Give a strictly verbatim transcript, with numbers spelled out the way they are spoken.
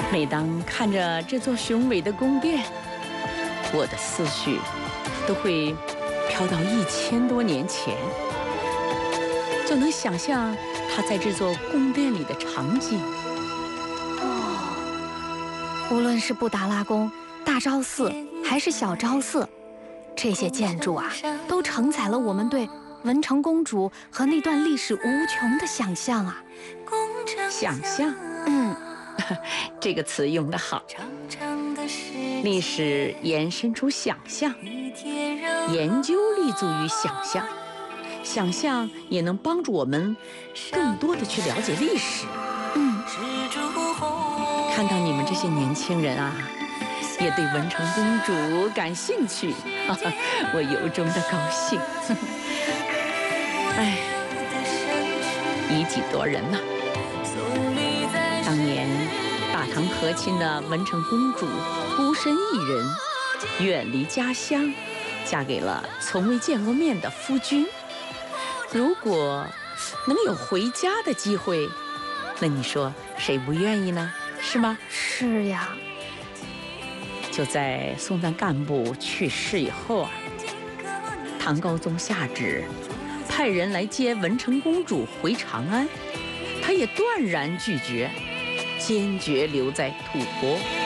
每当看着这座雄伟的宫殿，我的思绪都会飘到一千多年前，就能想象他在这座宫殿里的场景。 哦，无论是布达拉宫、大昭寺还是小昭寺，这些建筑啊，都承载了我们对文成公主和那段历史无穷的想象啊。 想象， 嗯， 这个词用得好。历史延伸出想象，研究立足于想象，想象也能帮助我们更多的去了解历史。 嗯， 看到你们这些年轻人啊，也对文成公主感兴趣，哈哈，我由衷的高兴。哎，以己夺人呐、啊！当年大唐和亲的文成公主孤身一人，远离家乡，嫁给了从未见过面的夫君。如果能有回家的机会，那你说谁不愿意呢？是吗？ 是呀。 就在松赞干部去世以后啊，唐高宗下旨派人来接文成公主回长安，她也断然拒绝，坚决留在吐蕃。